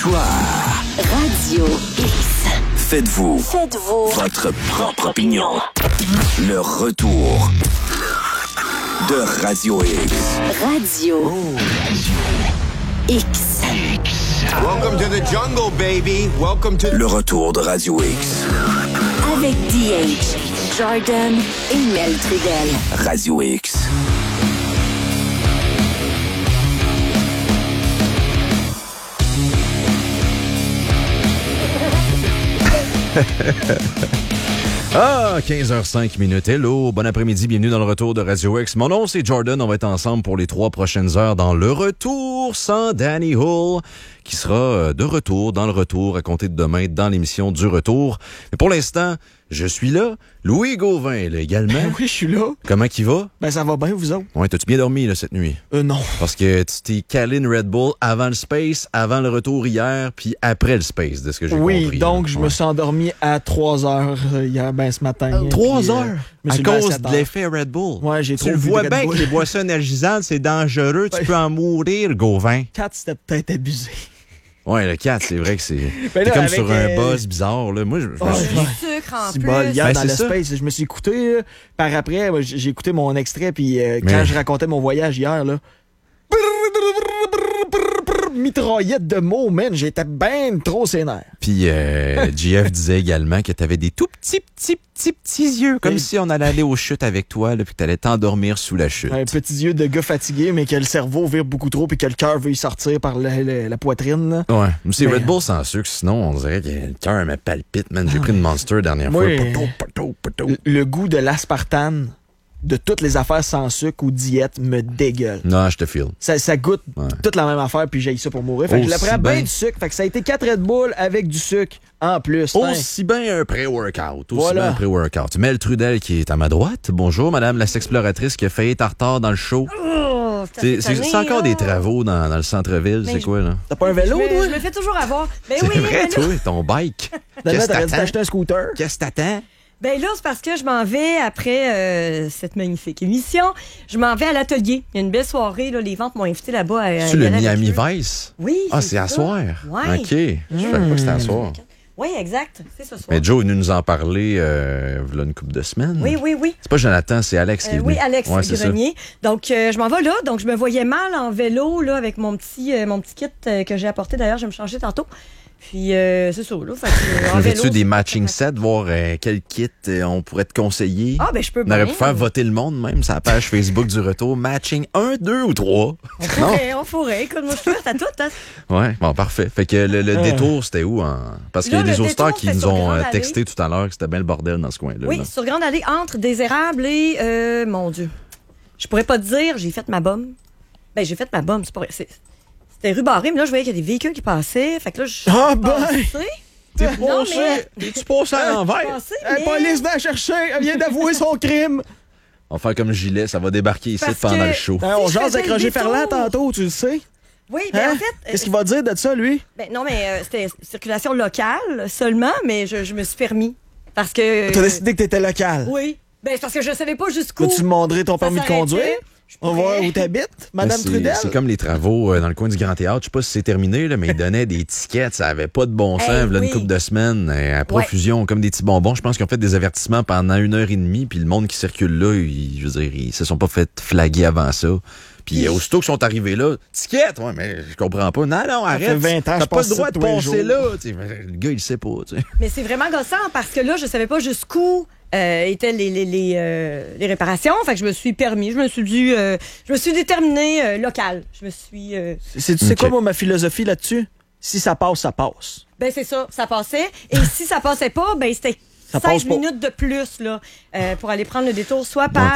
Choix. Radio X. Faites-vous votre propre opinion. Le retour de Radio X. Radio X. Welcome to the jungle, baby. Welcome to... Le retour de Radio X. Avec DH, Jordan et Mel Trudel. Radio X. Ah, 15h05. Hello, bon après-midi, bienvenue dans le retour de Radio X. Mon nom, c'est Jordan. On va être ensemble pour les 3 prochaines heures dans le retour sans Danny Hull, qui sera de retour, dans le retour, à compter de demain, dans l'émission du retour. Mais pour l'instant, je suis là. Louis Gauvin, là, également. Oui, je suis là. Comment qu'il va? Ben, ça va bien, vous autres? Ouais, t'as-tu bien dormi, là, cette nuit? Non. Parce que tu t'es calé une Red Bull avant le Space, avant le retour hier, puis après le Space, de ce que j'ai compris. Oui, donc là. je me suis endormi à 3 heures hier, ce matin. 3 heures? À cause de l'effet. l'effet Red Bull? Ouais, j'ai trop Tu le bu de vois Red bien Bull. que les boissons énergisantes, c'est dangereux. Tu Ouais. peux en mourir, Gauvin. 4, c'était peut-être abusé. Ouais, le 4, c'est vrai que c'est... Ben T'es là, comme avec, sur un buzz bizarre, là. Moi, je Ouais. suis... Sucre en C'est plus. bon, hier Ben, dans c'est le ça. Space, je me suis écouté. Par après, moi, j'ai écouté mon extrait, puis quand Mais- je racontais mon voyage hier, là... Mitraillette de mots, man. J'étais ben trop sénère. Puis JF disait également que t'avais des tout petits yeux, comme Oui. si on allait aller aux chutes avec toi, là, puis que t'allais t'endormir sous la chute. Un petit yeux de gars fatigué, mais que le cerveau vire beaucoup trop, puis que le cœur veut y sortir par la poitrine. Là. Ouais, mais c'est Mais- Red Bull sans sucre, sinon on dirait que le cœur me palpite, man. J'ai pris une Monster dernière Moi, fois. Patou. Le goût de l'aspartame, de toutes les affaires sans sucre ou diète, me dégueule. Non, je te file. Ça goûte Ouais. toute la même affaire, puis j'ai ça pour mourir. Fait que je le Aussi prends bien bien. du sucre. Fait que ça a été 4 Red Bull avec du sucre en plus. Aussi bien un pré-workout. Aussi Voilà. bien un pré-workout. Mel Trudel qui est à ma droite. Bonjour, madame la sexploratrice qui a failli être en retard dans le show. Oh, C'est encore des travaux dans le centre-ville, Mais c'est je- quoi, là? T'as pas un vélo, toi? Je me fais toujours avoir. Ben C'est oui, vrai, mais là, toi, ton bike. T'aurais Qu'est-ce que dû t'attends? t'acheter un scooter. Qu'est-ce que t'attends? ben là, c'est parce que je m'en vais après cette magnifique émission. Je m'en vais à l'atelier. Il y a une belle soirée. Là, les ventes m'ont invité là-bas. C'est le Miami Vice? Oui. Ah, c'est à ça. soir. Ouais. OK. Je savais pas que c'était à soir. Oui, exact. C'est ce soir. Mais Joe est venu nous en parler v'là une couple de semaines. Oui. C'est pas Jonathan, c'est Alex qui est venu. Oui, Alex Ouais, c'est ça. Grenier. Donc, je m'en vais là. Donc, je me voyais mal en vélo là, avec mon petit kit que j'ai apporté. D'ailleurs, je vais me changer tantôt. Puis, c'est ça. Là, fait que, en vélo, Veux-tu des c'est- matching sets, voir quel kit on pourrait te conseiller? Ah, ben, je peux On aurait bien. pu faire voter le monde même sur la page Facebook du retour. Matching 1, 2 ou 3. On pourrait. Écoute, moi, je suis prête à tout. Hein. Ouais, bon, parfait. Fait que le détour, c'était où? Parce qu'il y a Là, des le auditeurs détour, qui c'était nous sur ont Grande Allée. texté tout à l'heure que c'était bien le bordel dans ce coin-là. Oui, là. sur Grande Allée, entre des érables et... mon Dieu. Je pourrais pas te dire, j'ai fait ma bombe. Ben, j'ai fait ma bombe, c'est pas vrai. C'était rue Barré, mais là, je voyais qu'il y a des véhicules qui passaient. Fait que là, je Ah, suis ben! passée. T'es Non, mais- T'es-tu passé à l'envers? Passée, La mais- police vient la chercher. Elle vient d'avouer son crime. On va faire comme Gilet, ça va débarquer ici Parce pendant que- le show. Hein, on je jase faisais avec le Roger détour. Ferland tantôt, tu le sais. Oui, ben Hein? en fait... Qu'est-ce qu'il va dire de ça, lui? ben, non, mais c'était circulation locale seulement, mais je me suis permis. Parce que... T'as décidé que t'étais local. Oui. Ben, c'est parce que je savais pas jusqu'où... Peux-tu me montrer ton ça permis de s'arrêtait. conduire? Je On va voir pourrais. où t'habites, Madame C'est- Trudel. C'est comme les travaux dans le coin du Grand Théâtre. Je sais pas si c'est terminé, là, mais ils donnaient des tickets. Ça avait pas de bon sens. Hey, Là, oui. une couple de semaines à profusion, comme des petits bonbons. Je pense qu'ils ont fait des avertissements pendant 1h30. Puis le monde qui circule là, je veux dire, ils se sont pas fait flaguer avant ça. Puis aussitôt qu'ils sont arrivés là, ticket! Ouais, mais je comprends pas. Non, arrête. fait 20 ans, T'as je pas passe le droit ça de tous les passer jours. là. Tu sais, le gars, il sait pas. Tu sais. Mais c'est vraiment gossant parce que là, je savais pas jusqu'où étaient les réparations. Fait que je me suis permis. Je me suis dit... je me suis déterminée local. Je me suis... Tu sais Ok. quoi, moi, ma philosophie là-dessus? Si ça passe, ça passe. ben, c'est ça. Ça passait. Et si ça passait pas, ben, c'était Ça passe 16 pas. minutes de plus là, pour aller prendre le détour, soit par